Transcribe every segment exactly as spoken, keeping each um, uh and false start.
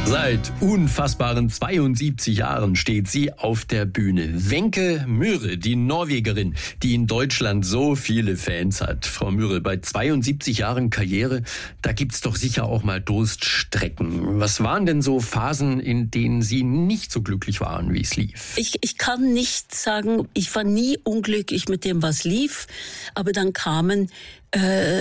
Seit unfassbaren zweiundsiebzig Jahren steht sie auf der Bühne. Wenche Myhre, die Norwegerin, die in Deutschland so viele Fans hat. Frau Myhre, bei zweiundsiebzig Jahren Karriere, da gibt's doch sicher auch mal Durststrecken. Was waren denn so Phasen, in denen Sie nicht so glücklich waren, wie es lief? Ich, ich kann nicht sagen, ich war nie unglücklich mit dem, was lief. Aber dann kamen... Äh,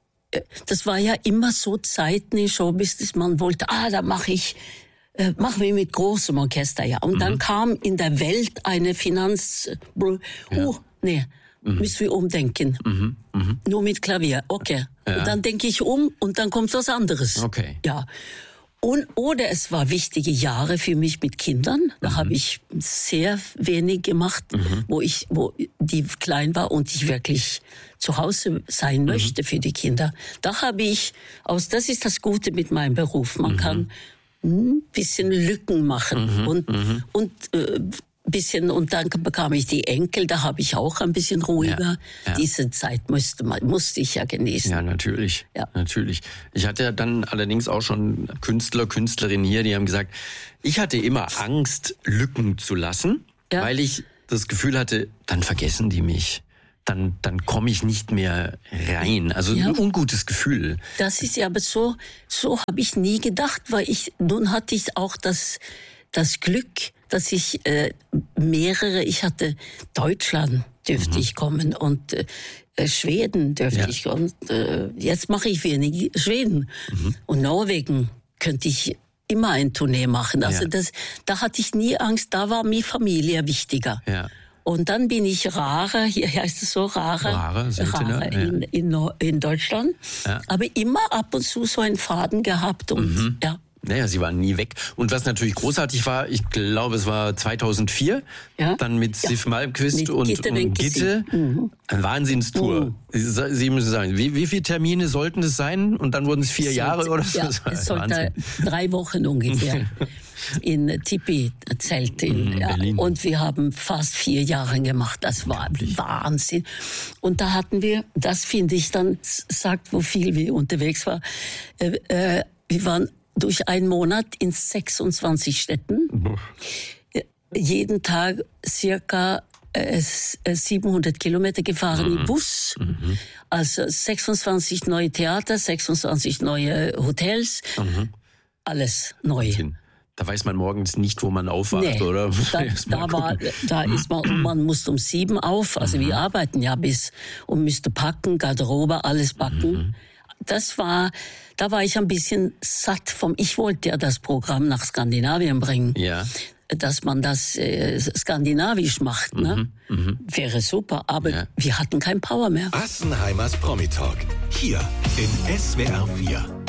Das war ja immer so Zeiten in Showbusiness, man wollte, ah, da mache ich, äh, machen wir mit großem Orchester, ja. Und mhm. dann kam in der Welt eine Finanz, oh, ja. nee, mhm. müssen wir umdenken. Mhm. Mhm. Nur mit Klavier, okay. Ja. Und dann denke ich um und dann kommt was anderes. Okay. Ja. Und, oder es war wichtige Jahre für mich mit Kindern. Da mhm. habe ich sehr wenig gemacht, mhm. wo ich, wo die klein war und ich wirklich zu Hause sein möchte mhm. für die Kinder. Da habe ich, aus, das ist das Gute mit meinem Beruf. Man mhm. kann ein bisschen Lücken machen mhm. und, mhm. und, äh, bisschen, und dann bekam ich die Enkel, da habe ich auch ein bisschen ruhiger. Ja, ja. Diese Zeit musste, musste ich ja genießen. Ja, natürlich. Ja. Natürlich. Ich hatte ja dann allerdings auch schon Künstler, Künstlerinnen hier, die haben gesagt, ich hatte immer Angst, Lücken zu lassen, ja. weil ich das Gefühl hatte, dann vergessen die mich. Dann, dann komme ich nicht mehr rein. Also ja. ein ungutes Gefühl. Das ist ja aber so, so habe ich nie gedacht, weil ich, nun hatte ich auch das, das Glück, dass ich äh, mehrere, ich hatte Deutschland dürfte mhm. ich kommen und äh, Schweden dürfte ja. ich und äh, jetzt mache ich wenig Schweden mhm. und Norwegen könnte ich immer ein Tournee machen. Also ja. das, da hatte ich nie Angst, da war mir Familie wichtiger. Ja. Und dann bin ich rarer, hier heißt es so, rarer, rarer, seltener, rarer in, in, in Deutschland, ja. aber immer ab und zu so einen Faden gehabt und mhm. ja. Naja, sie waren nie weg. Und was natürlich großartig war, ich glaube, es war zweitausendvier, ja? dann mit ja. Sif Malmkvist mit und Gitte. Und Gitte. Mhm. Eine Wahnsinnstour. Mhm. Sie, sie müssen sagen, wie, wie viele Termine sollten es sein? Und dann wurden es vier es Jahre sollte, oder so? Ja, es sollte drei Wochen ungefähr in Tipi-Zelt in, mhm, ja. Und wir haben fast vier Jahre gemacht. Das war Wahnsinn. Und da hatten wir, das finde ich dann, sagt, wo viel wir unterwegs waren, äh, äh, wir waren durch einen Monat in sechsundzwanzig Städten. Boah. Jeden Tag circa äh, siebenhundert Kilometer gefahren mhm. im Bus. Mhm. Also sechsundzwanzig neue Theater, sechsundzwanzig neue Hotels. Mhm. Alles neu. Wahnsinn. Da weiß man morgens nicht, wo man aufwacht, nee, oder? Da, da, war, da ist man, man muss um sieben auf. Also mhm. wir arbeiten ja bis und müsste packen, Garderobe, alles packen. Mhm. Das war, da war ich ein bisschen satt vom, ich wollte ja das Programm nach Skandinavien bringen. Ja. Dass man das äh, skandinavisch macht, ne? Mhm, mh. Wäre super, aber ja. wir hatten kein Power mehr. Assenheimers Promi-Talk, hier in S W R vier.